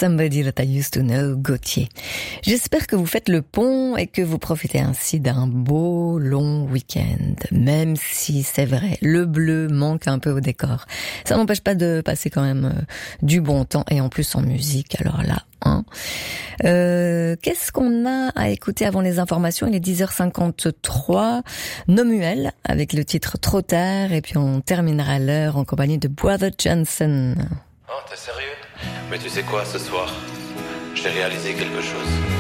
Somebody That I Used to Know, Gauthier. J'espère que vous faites le pont et que vous profitez ainsi d'un beau long week-end. Même si c'est vrai, le bleu manque un peu au décor. Ça n'empêche pas de passer quand même du bon temps et en plus en musique. Alors là, qu'est-ce qu'on a à écouter avant les informations? Il est 10h53. Nomuel avec le titre Trop tard et puis on terminera l'heure en compagnie de Brother Johnson. Oh, t'es sérieux? Mais tu sais quoi, ce soir, j'ai réalisé quelque chose.